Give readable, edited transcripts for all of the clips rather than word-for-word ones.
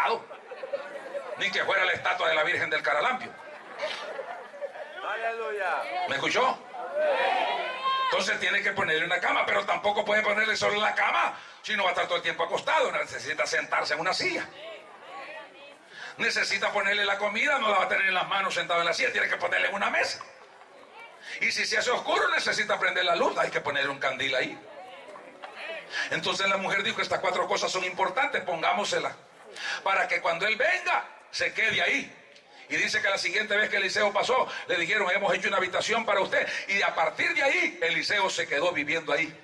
acostado, ni que fuera la estatua de la Virgen del Caralampio. Aleluya. ¿Me escuchó? Entonces tiene que ponerle una cama, pero tampoco puede ponerle solo la cama, si no va a estar todo el tiempo acostado. Necesita sentarse en una silla. Necesita ponerle la comida, no la va a tener en las manos sentado en la silla, tiene que ponerle en una mesa. Y si se hace oscuro, necesita prender la luz, hay que ponerle un candil ahí. Entonces la mujer dijo, estas 4 cosas son importantes, pongámoselas, para que cuando él venga, se quede ahí. Y dice que la siguiente vez que Eliseo pasó, le dijeron, hemos hecho una habitación para usted. Y a partir de ahí, Eliseo se quedó viviendo ahí.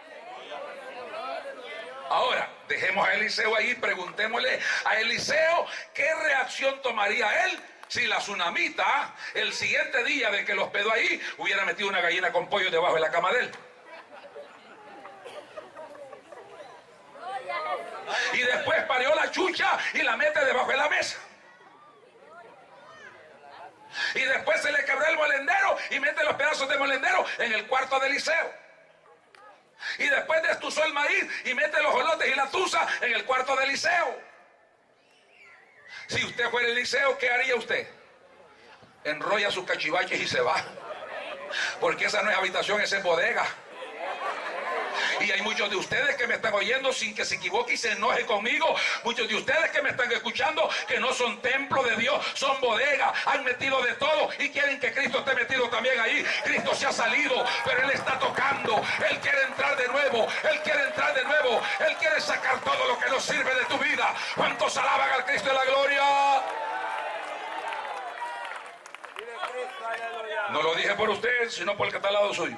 Ahora, dejemos a Eliseo ahí, preguntémosle a Eliseo qué reacción tomaría él si la tsunamita, el siguiente día de que lo hospedó ahí, hubiera metido una gallina con pollo debajo de la cama de él. Y después parió la chucha y la mete debajo de la mesa. Y después se le quebró el molendero y mete los pedazos de molendero en el cuarto de Eliseo. Y después destuzó el maíz y mete los jolotes y la tusa en el cuarto de Eliseo. Si usted fuera Eliseo, ¿qué haría usted? Enrolla sus cachivaches y se va. Porque esa no es habitación, esa es bodega. Y hay muchos de ustedes que me están oyendo sin que se equivoque y se enoje conmigo. Muchos de ustedes que me están escuchando que no son templo de Dios, son bodegas, han metido de todo y quieren que Cristo esté metido también ahí. Cristo se ha salido, pero Él está tocando. Él quiere entrar de nuevo, Él quiere entrar de nuevo. Él quiere sacar todo lo que no sirve de tu vida. ¿Cuántos alaban al Cristo de la gloria? No lo dije por usted, sino por el que está al lado suyo.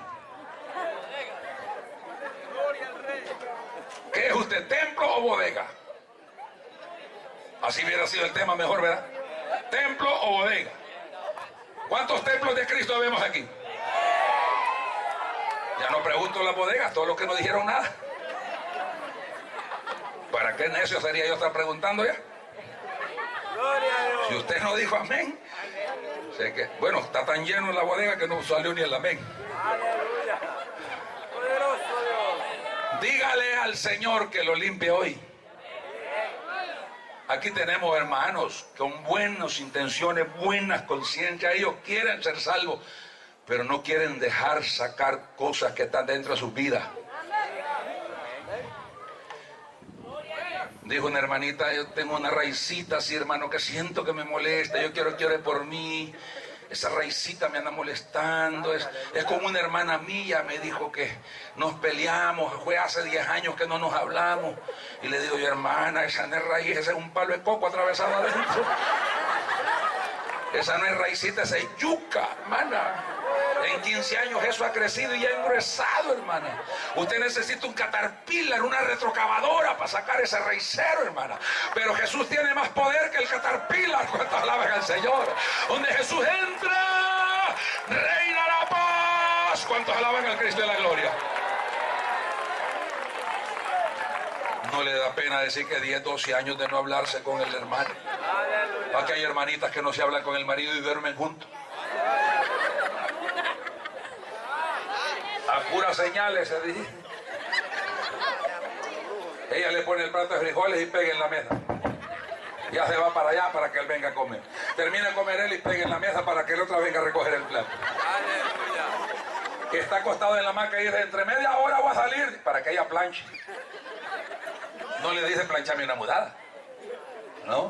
¿Qué es usted, templo o bodega? Así hubiera sido el tema mejor, ¿verdad? ¿Templo o bodega? ¿Cuántos templos de Cristo vemos aquí? Ya no pregunto las bodegas, todos los que no dijeron nada. ¿Para qué necio sería yo estar preguntando ya? Si usted no dijo amén, sé que, bueno, está tan lleno en la bodega que no salió ni el amén. Aleluya. Poderoso Dios. Dígale al Señor que lo limpie hoy. Aquí tenemos hermanos con buenas intenciones, buenas conciencias. Ellos quieren ser salvos, pero no quieren dejar sacar cosas que están dentro de sus vidas. Dijo una hermanita, yo tengo una raicita así, hermano, que siento que me molesta. Yo quiero que ore por mí. Esa raicita me anda molestando. Es como una hermana mía, me dijo que nos peleamos. Fue hace 10 años que no nos hablamos. Y le digo yo, hermana, esa no es raíz, ese es un palo de coco atravesado adentro. Esa no es raicita, esa es yuca, hermana. En 15 años eso ha crecido y ha engruesado, hermana. Usted necesita un caterpillar, una retrocavadora para sacar ese raicero, hermana. Pero Jesús tiene más poder que el caterpillar. ¿Cuántos alaban al Señor? Donde Jesús entra, reina la paz. ¿Cuántos alaban al Cristo de la gloria? No le da pena decir que 10, 12 años de no hablarse con el hermano. Aquí hay hermanitas que no se hablan con el marido y duermen juntos. A puras señales se dice. Ella le pone el plato de frijoles y pega en la mesa. Ya se va para allá para que él venga a comer. Termina de comer él y pega en la mesa para que el otro venga a recoger el plato. Que está acostado en la hamaca y dice, entre media hora voy a salir para que ella planche. No le dice planchame una mudada, ¿no?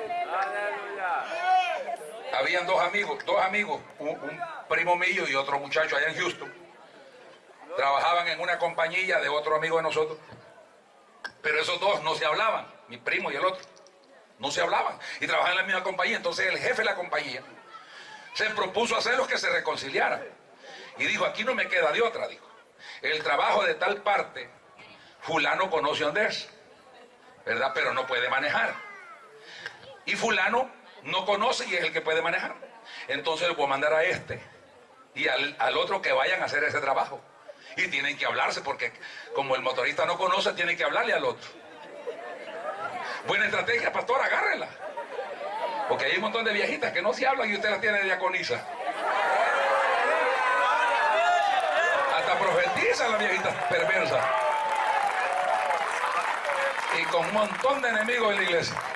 Habían dos amigos, un primo mío y otro muchacho allá en Houston. Trabajaban en una compañía de otro amigo de nosotros. Pero esos dos no se hablaban, mi primo y el otro. No se hablaban y trabajaban en la misma compañía. Entonces el jefe de la compañía se propuso hacerlos que se reconciliaran. Y dijo, aquí no me queda de otra, dijo. El trabajo de tal parte, fulano conoce dónde es, ¿verdad? Pero no puede manejar. Y fulano no conoce y es el que puede manejar. Entonces le puedo mandar a este y al otro que vayan a hacer ese trabajo. Y tienen que hablarse porque como el motorista no conoce, tiene que hablarle al otro. Buena estrategia, pastor, agárrela. Porque hay un montón de viejitas que no se hablan y usted las tiene de diaconisa. Hasta profetizan las viejitas perversas. Y con un montón de enemigos en la iglesia.